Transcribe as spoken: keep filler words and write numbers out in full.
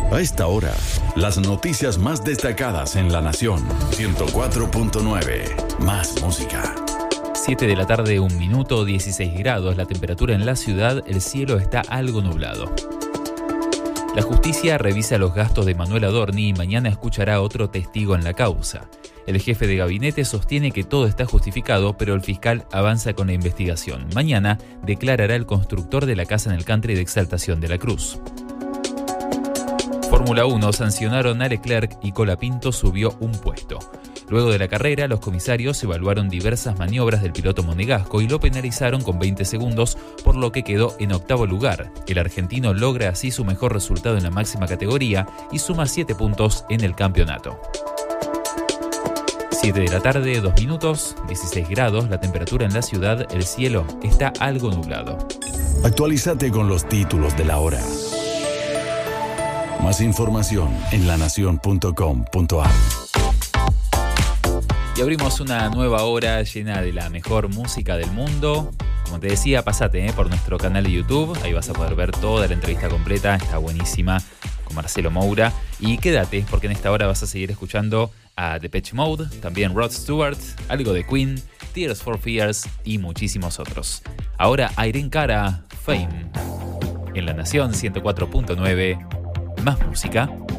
A esta hora, las noticias más destacadas en La Nación. ciento cuatro punto nueve. Más música. siete de la tarde, un minuto, dieciséis grados. La temperatura en la ciudad, el cielo está algo nublado. La justicia revisa los gastos de Manuel Adorni y mañana escuchará a otro testigo en la causa. El jefe de gabinete sostiene que todo está justificado, pero el fiscal avanza con la investigación. Mañana declarará el constructor de la casa en el country de Exaltación de la Cruz. Fórmula uno, sancionaron a Leclerc y Colapinto subió un puesto. Luego de la carrera, los comisarios evaluaron diversas maniobras del piloto monegasco y lo penalizaron con veinte segundos, por lo que quedó en octavo lugar. El argentino logra así su mejor resultado en la máxima categoría y suma siete puntos en el campeonato. siete de la tarde, dos minutos, dieciséis grados, la temperatura en la ciudad, el cielo está algo nublado. Actualízate con los títulos de la hora. Más información en lanación punto com punto a r. Y abrimos una nueva hora llena de la mejor música del mundo. Como te decía, pasate eh, por nuestro canal de YouTube. Ahí vas a poder ver toda la entrevista completa. Está buenísima con Marcelo Moura. Y quédate, porque en esta hora vas a seguir escuchando a Depeche Mode, también Rod Stewart, algo de Queen, Tears for Fears y muchísimos otros. Ahora Irene Cara, Fame. En La Nación ciento cuatro punto nueve, más música.